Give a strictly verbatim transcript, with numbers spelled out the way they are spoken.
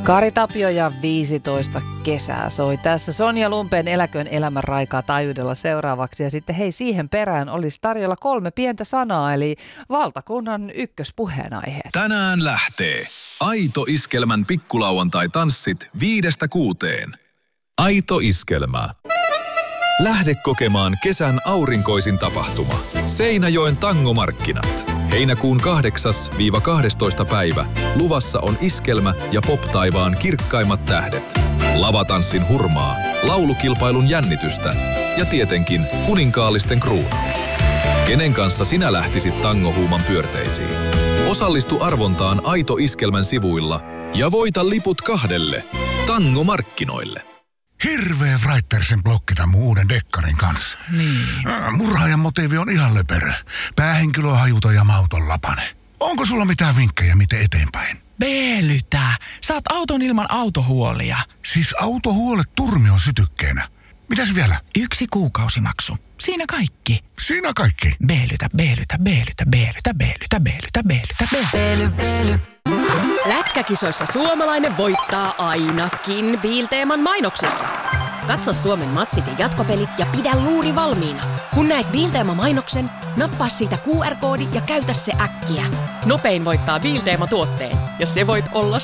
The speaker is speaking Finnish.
Kari Tapio ja viisitoista kesää soi tässä. Sonja Lumpeen Eläköön elämän raikaa taajuudella seuraavaksi. Ja sitten hei, siihen perään olisi tarjolla kolme pientä sanaa, eli valtakunnan ykköspuheenaiheet. Tänään lähtee Aito Iskelmän pikkulauantai-tanssit viidestä kuuteen. Aito Iskelmä. Lähde kokemaan kesän aurinkoisin tapahtuma. Seinäjoen tangomarkkinat. Heinäkuun kahdeksas–kahdestoista päivä. Luvassa on iskelmä ja pop-taivaan kirkkaimmat tähdet. Lavatanssin hurmaa, laulukilpailun jännitystä ja tietenkin kuninkaallisten kruunaus. Kenen kanssa sinä lähtisit tangohuuman pyörteisiin? Osallistu arvontaan Aito Iskelmän sivuilla ja voita liput kahdelle tangomarkkinoille. Hirveä Writersen blokkita mun uuden dekkarin kanssa. Niin. Murhaajan motiivi on ihan löperö. Päähenkilö on hajuton ja mauton lapane. Onko sulla mitään vinkkejä, miten eteenpäin? Beelytä! Saat auton ilman autohuolia. Siis autohuolet turmion sytykkeenä. Mitäs vielä? Yksi kuukausimaksu. Siinä kaikki. Siinä kaikki? Beelytä, beelytä, beelytä, beelytä, beelytä, beelytä, beelytä, beelytä. Beely, beely. Lätkäkisoissa suomalainen voittaa ainakin Bilteeman mainoksessa. Katso Suomen matsit ja jatkopelit ja pidä luuri valmiina. Kun näet Bilteema-mainoksen, nappaa siitä Q R-koodi ja käytä se äkkiä. Nopein voittaa Bilteema-tuotteen, ja se voit olla